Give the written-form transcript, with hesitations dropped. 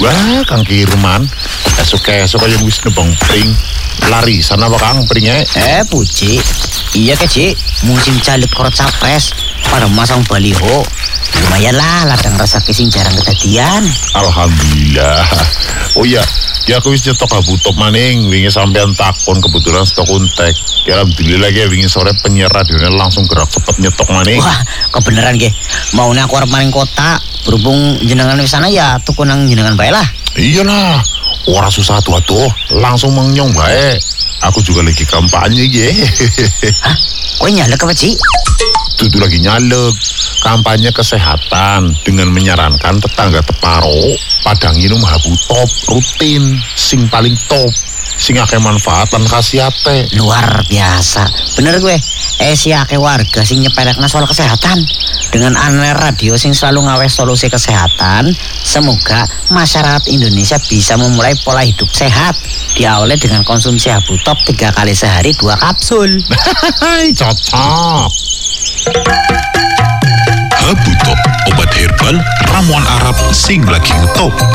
Wah, Kang Kirman, esok-esok aja wis nebang pring. Lari sana apa Kang pringnya? Puji. Iya ke Ci, musim caleg korot capres pada masang baliho. Lumayan lah, ladang rasa sing jarang kejadian. Alhamdulillah. Oh iya, ya aku wis nyetok Habutop maning, wingi sampean takon kebetulan stok untek. Ya alhamdulillah ya wingi sore penyiar radionya langsung gerak cepet nyetok maning. Wah, kebeneran ge. Maunya aku arep maring kota, berhubung jenengan di sana ya tuku nang jenengan bae lah. Iyalah, ora susah tuh, langsung mengyong bae. Aku juga lagi kampanye ye. Hah? Kowe nyalek apa Ci? Itu lagi nyalek kampanye kesehatan dengan menyarankan tetangga teparo pada nginum Habutop rutin sing paling top sing akeh manfaat lan khasiate. Luar biasa. Bener gue. Si akeh warga sing nyepelekna soal kesehatan. Dengan aneh radio sing selalu ngawes solusi kesehatan, semoga masyarakat Indonesia bisa memulai pola hidup sehat. Diawali dengan konsumsi Habutop 3 kali sehari 2 kapsul. Cocok. Habutop, obat herbal ramuan Arab sing lagi ngetop.